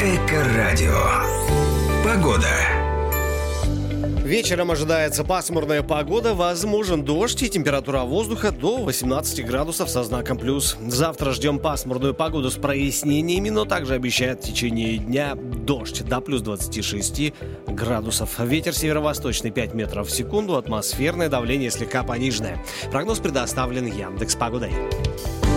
Эко-радио. Погода. Вечером ожидается пасмурная погода, возможен дождь и температура воздуха до 18 градусов со знаком плюс. Завтра ждем пасмурную погоду с прояснениями, но также обещают в течение дня дождь до плюс 26 градусов. Ветер северо-восточный 5 метров в секунду, атмосферное давление слегка пониженное. Прогноз предоставлен Яндекс.Погодой.